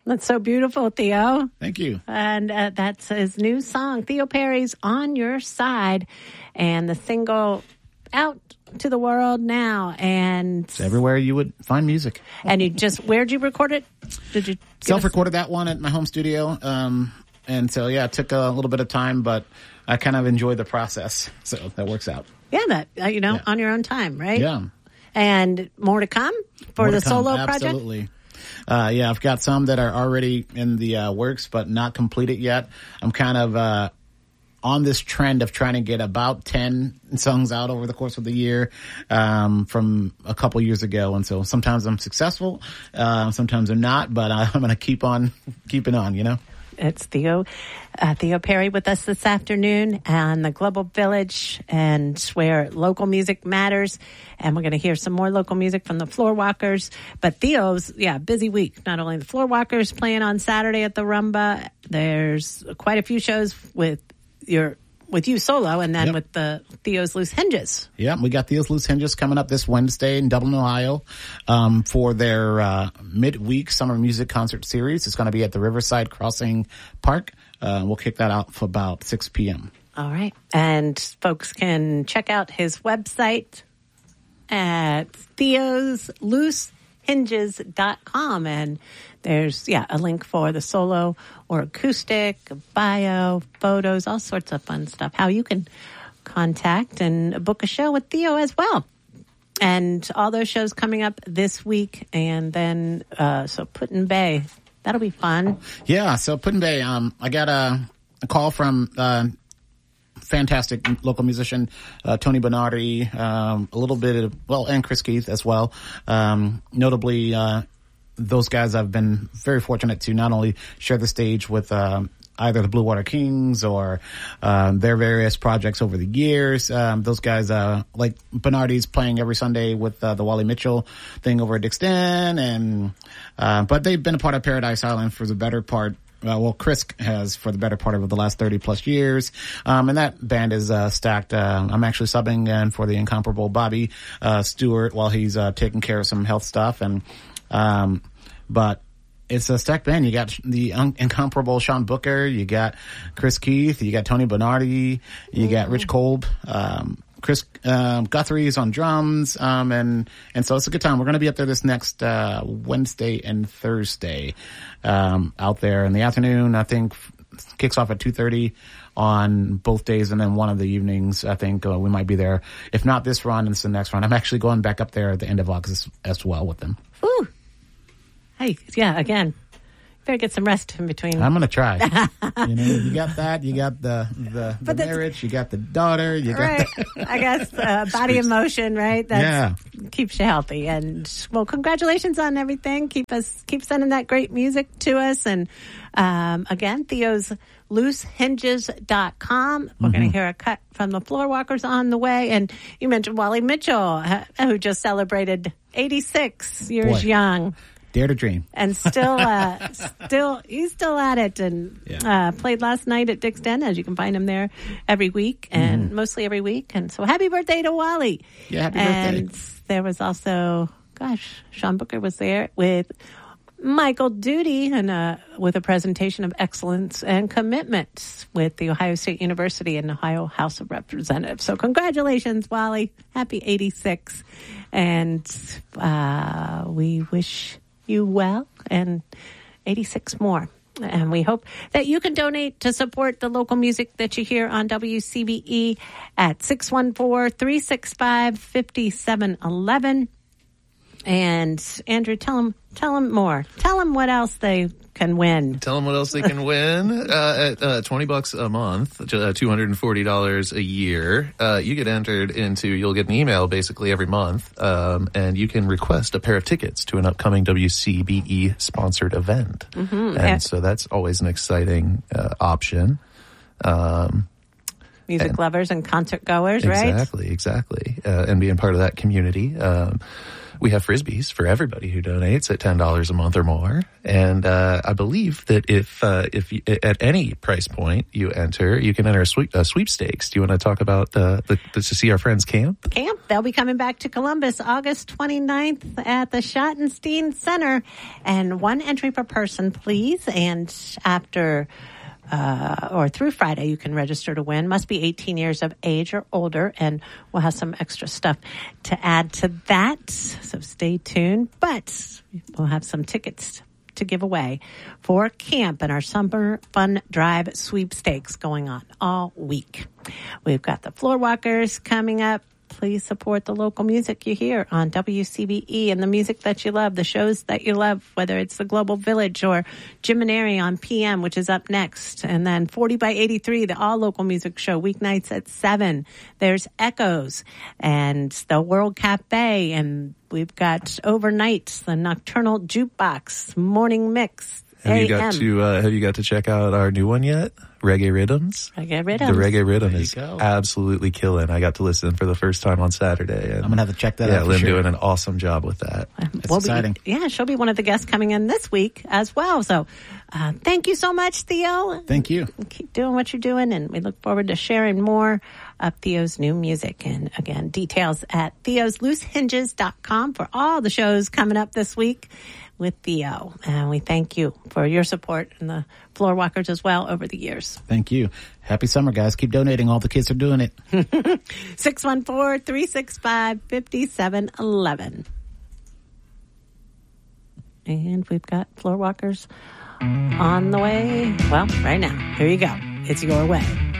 That's so beautiful, Theo. Thank you. And that's his new song, Theo Perry's On Your Side, and the single out to the world now. And it's everywhere you would find music. And where'd you record it? Did you self-recorded that one at my home studio? And so, yeah, it took a little bit of time, but I kind of enjoyed the process. So that works out. Yeah, on your own time, right? Yeah. And more to come for the solo project? Absolutely. Yeah, I've got some that are already in the works, but not completed yet. I'm kind of on this trend of trying to get about 10 songs out over the course of the year from a couple years ago. And so sometimes I'm successful, sometimes I'm not, but I'm going to keep on keeping on, It's Theo Perry with us this afternoon on the Global Village, and where local music matters. And we're going to hear some more local music from the Floorwalkers. But Theo's, busy week. Not only the Floorwalkers playing on Saturday at the Rumba, there's quite a few shows with you solo, and then with the Theo's Loose Hinges. Yeah, we got Theo's Loose Hinges coming up this Wednesday in Dublin, Ohio, for their midweek summer music concert series. It's going to be at the Riverside Crossing Park. We'll kick that out for about 6 p.m. All right. And folks can check out his website at theosloosehinges.com, and there's a link for the solo or acoustic, bio, photos, all sorts of fun stuff, how you can contact and book a show with Theo as well. And all those shows coming up this week, and then so Put-in-Bay, that'll be fun. Yeah, so Put-in-Bay, I got a call from fantastic local musician Tony Bernardi, a little bit of, and Chris Keith as well. Notably, those guys I've been very fortunate to not only share the stage with either the Blue Water Kings or their various projects over the years. Those guys, like Bernardi's playing every Sunday with the Wally Mitchell thing over at Dixon, and but they've been a part of Paradise Island for the better part. Chris has for the better part of the last 30 plus years. And that band is stacked. I'm actually subbing in for the incomparable Bobby Stewart while he's taking care of some health stuff. And but it's a stacked band. You got the incomparable Sean Booker, you got Chris Keith, you got Tony Bernardi, you got Rich Kolb, Chris Guthrie's on drums, and so it's a good time. We're going to be up there this next Wednesday and Thursday out there in the afternoon. I think kicks off at 2:30 on both days, and then one of the evenings I think we might be there. If not this run, it's the next run. I'm actually going back up there at the end of August as well with them. Ooh. Hey, again, better get some rest in between. I'm going to try. You got that. You got the marriage. You got the daughter. You got right. I guess body and motion, right? That keeps you healthy. And congratulations on everything. Keep sending that great music to us. And again, Theo's loosehinges.com. We're going to hear a cut from the Floorwalkers on the way. And you mentioned Wally Mitchell, who just celebrated 86 years young. Dare to dream. And he's still at it, and played last night at Dick's Den, as you can find him there every week, and mostly every week. And so happy birthday to Wally. Yeah, happy birthday. And there was also, Sean Booker was there with Michael Duty, and with a presentation of excellence and commitment with the Ohio State University and Ohio House of Representatives. So congratulations, Wally. Happy 86. And we wish you well, and 86 more. And we hope that you can donate to support the local music that you hear on WCBE at 614-365-5711. And Andrew, tell them more. Tell them what else they can win. Tell them what else they can win. At $20 a month, $240 a year, you get entered into, you'll get an email basically every month, and you can request a pair of tickets to an upcoming WCBE sponsored event. And so that's always an exciting option. Music lovers and concert goers, right? Exactly. And being part of that community. We have Frisbees for everybody who donates at $10 a month or more. And I believe that if at any price point you enter, you can enter a sweepstakes. Do you want to talk about to see our friends camp? Camp, they'll be coming back to Columbus August 29th at the Schottenstein Center. And one entry per person, please. And after or through Friday, you can register to win. Must be 18 years of age or older, and we'll have some extra stuff to add to that. So stay tuned. But we'll have some tickets to give away for camp and our Summer Fun Drive sweepstakes going on all week. We've got the Floor Walkers coming up. Please support the local music you hear on WCBE and the music that you love, the shows that you love, whether it's the Global Village or Jim and Ari on PM, which is up next. And then 40 by 83, the all local music show, weeknights at 7. There's Echoes and the World Cafe. And we've got overnights, the Nocturnal Jukebox, Morning Mix. Have you got to check out our new one yet? Reggae Rhythms. Reggae Rhythms. The Reggae Rhythm is absolutely killing. I got to listen for the first time on Saturday. And I'm gonna have to check that out. Yeah, Lynn doing an awesome job with that. That's exciting. She'll be one of the guests coming in this week as well. So thank you so much, Theo. Thank you. Keep doing what you're doing, and we look forward to sharing more of Theo's new music. And again, details at theosloosehinges.com for all the shows coming up this week with Theo. And we thank you for your support and the Floor Walkers as well over the years. Thank you. Happy summer, guys. Keep donating. All the kids are doing it. 614-365-5711. And we've got Floor Walkers on the way. Well, right now. Here you go. It's Your Way.